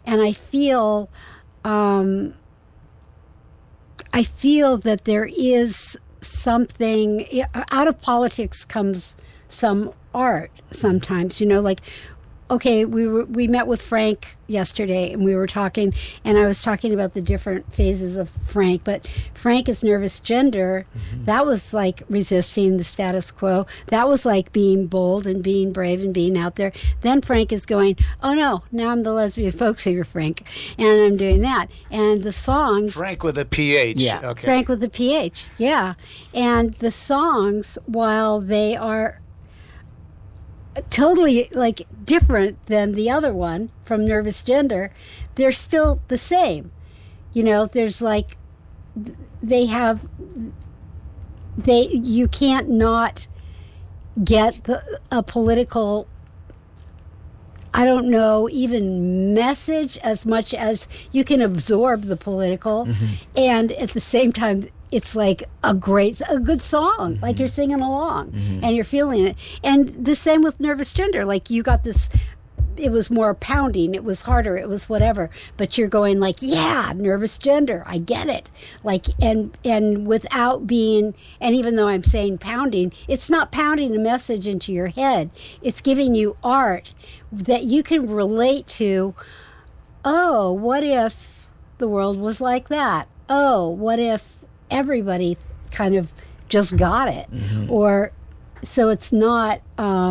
and I feel that there is something out of politics comes some art sometimes, like, okay, we met with Frank yesterday, and we were talking, and I was talking about the different phases of Frank, but Frank is nervous gender. Mm-hmm. That was like resisting the status quo. That was like being bold and being brave and being out there. Then Frank is going, oh no, now I'm the lesbian folk singer Frank, and I'm doing that. And the songs... Frank with a PH. Yeah. Okay. Frank with a PH, yeah. And the songs, while they are totally like different than the other one from Nervous Gender, they're still the same. There's like you can't not get a political, I don't know, even message as much as you can absorb the political. Mm-hmm. And at the same time, it's like a good song. Mm-hmm. Like you're singing along and you're feeling it. And the same with Nervous Gender. Like you got this, it was more pounding, it was harder, it was whatever. But you're going like, yeah, Nervous Gender, I get it. Like, and without being, and even though I'm saying pounding, it's not pounding a message into your head. It's giving you art that you can relate to. Oh, what if the world was like that? Oh, what if everybody kind of just got it? Mm-hmm. Or so it's not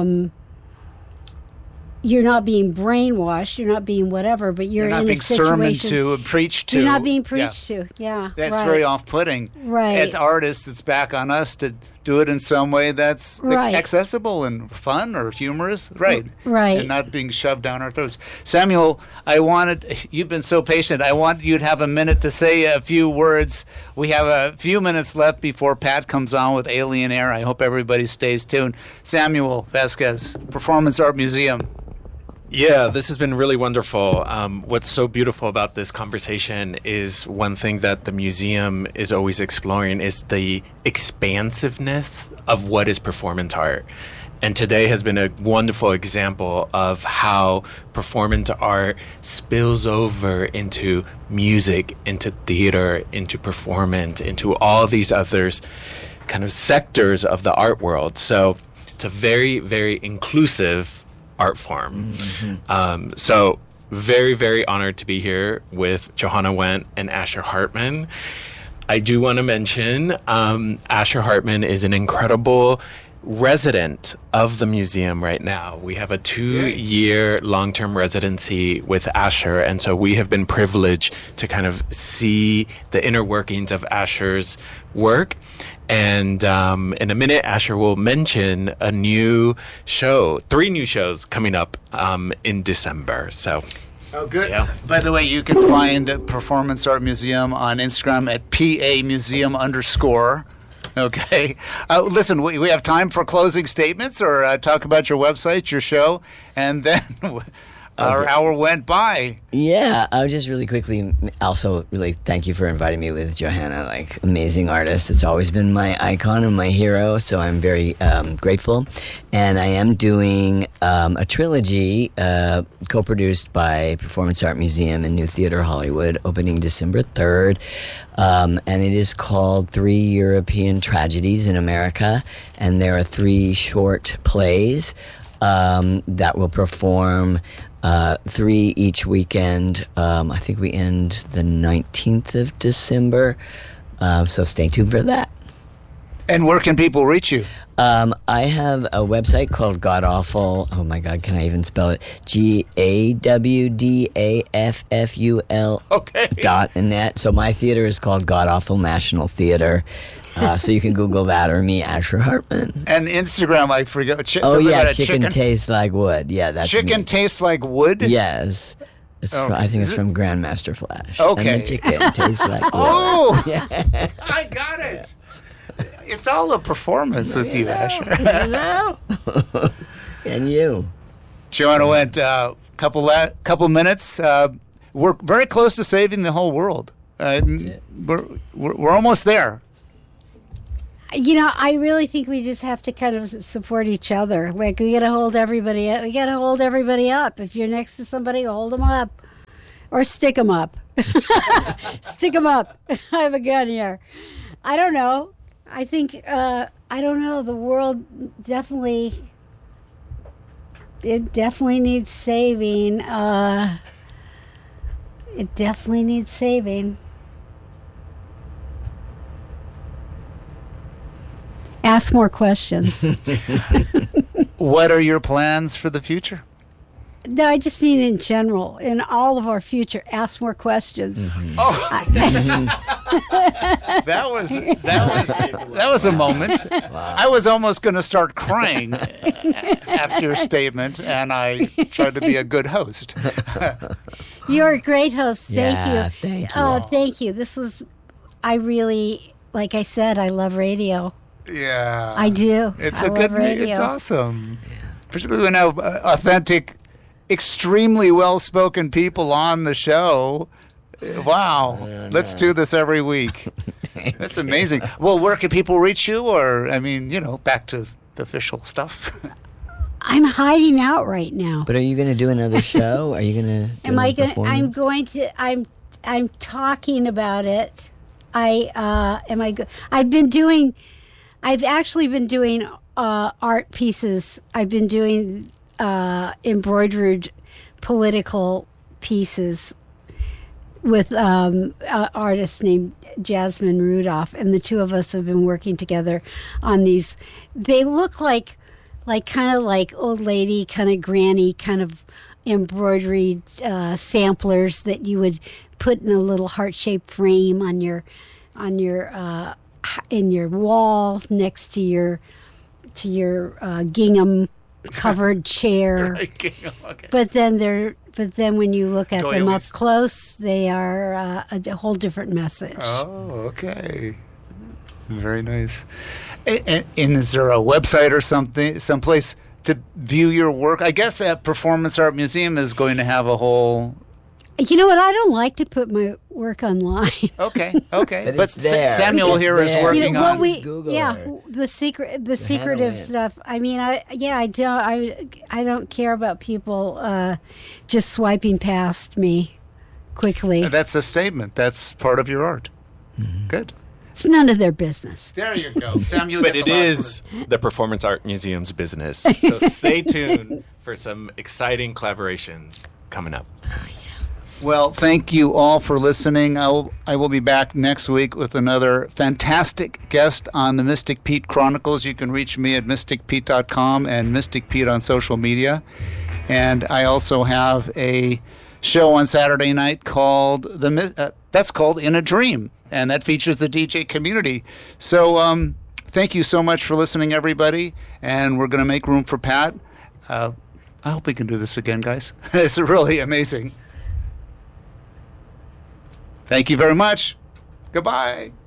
you're not being brainwashed, you're not being whatever, but you're not in being a situation, sermoned to and preached to. You're not being preached to. Yeah, that's right. very off-putting. Right. As artists, it's back on us to do it in some way that's accessible and fun or humorous, right? Right. And not being shoved down our throats. Samuel, you've been so patient. I want you to have a minute to say a few words. We have a few minutes left before Pat comes on with Alien Air. I hope everybody stays tuned. Samuel Vasquez, Performance Art Museum. Yeah, this has been really wonderful. What's so beautiful about this conversation is one thing that the museum is always exploring is the expansiveness of what is performance art. And today has been a wonderful example of how performance art spills over into music, into theater, into performance, into all these others kind of sectors of the art world. So it's a very, very inclusive art form. Mm-hmm. So very, very honored to be here with Johanna Wendt and Asher Hartman. I do want to mention Asher Hartman is an incredible resident of the museum right now. We have a 2-year long-term residency with Asher, and so we have been privileged to kind of see the inner workings of Asher's work. And in a minute, Asher will mention a new show, 3 new shows coming up in December. So, oh, good. Yeah. By the way, you can find Performance Art Museum on Instagram at PAmuseum_. Okay. Listen, we have time for closing statements or talk about your website, your show, and then our hour went by. Yeah, I would just really quickly also really thank you for inviting me with Johanna, like amazing artist. It's always been my icon and my hero, so I'm very grateful. And I am doing a trilogy co-produced by Performance Art Museum and New Theater Hollywood, opening December 3rd. And it is called 3 European Tragedies in America. And there are 3 short plays that will perform 3 each weekend. I think we end the 19th of December. So stay tuned for that. And where can people reach you? I have a website called Godawful. Oh my God, can I even spell it? GAWDAFFUL. Okay. .net. So my theater is called Godawful National Theater. So you can Google that or me, Asher Hartman. And Instagram, I forget. Chicken tastes like wood. Yeah, that's Chicken me. Tastes like wood? Yes. I think it's from Grandmaster Flash. Okay. And the chicken tastes like wood. Oh! Yeah. I got it. It's all a performance with you, Asher. I know. And you. Johanna Wendt, couple minutes. We're very close to saving the whole world. We're almost there. I really think we just have to kind of support each other. Like, we got to hold everybody up. We got to hold everybody up. If you're next to somebody, hold them up. Or stick 'em up. Stick 'em up. I have a gun here. I don't know. I think, I don't know. The world definitely, it definitely needs saving. It definitely needs saving. Ask more questions. What are your plans for the future? No, I just mean in general, in all of our future. Ask more questions. That was a moment. Wow. I was almost going to start crying after your statement, and I tried to be a good host. You're a great host. Thank you. Thank you. Oh, thank you. This was, I really, like I said, I love radio. Yeah, I do. It's I a love good. radio. It's awesome, particularly when I have authentic, extremely well-spoken people on the show. Wow, let's do this every week. That's amazing. Well, where can people reach you? Or I mean, back to the official stuff. I'm hiding out right now. But are you going to do another show? Are you going to? Am I going? I'm going to. I'm talking about it. I've actually been doing art pieces. I've been doing embroidered political pieces with an artist named Jasmine Rudolph, and the two of us have been working together on these. They look like kind of like old lady, kind of granny, kind of embroidery samplers that you would put in a little heart-shaped frame on your in your wall next to your gingham covered chair. Okay. But then when you look at them up Doilies. close, they are a whole different message. Oh, okay. Very nice. And is there a website or something, someplace to view your work? I guess that Performance Art Museum is going to have a whole. You know what? I don't like to put my work online. Okay. But it's there. Samuel It's here is there. working Well, on. Google her. the secretive it. stuff. I mean, I don't care about people just swiping past me quickly. That's a statement. That's part of your art. Good. It's none of their business. There you go, Sam. You But get it the last is the Performance Art Museum's business. So stay tuned for some exciting collaborations coming up. word. Well, thank you all for listening. I will be back next week with another fantastic guest on the Mystic Pete Chronicles. You can reach me at mysticpete.com and Mystic Pete on social media. And I also have a show on Saturday night called that's called In a Dream, and that features the DJ community. So thank you so much for listening, everybody, and we're going to make room for Pat. I hope we can do this again, guys. It's really amazing. Thank you very much. Goodbye.